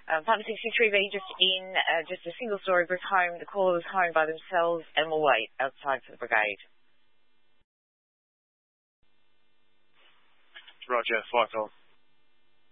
Partner 63B just in, just a single story brick home. The caller was home by themselves and will wait outside for the brigade. Roger, 5 call.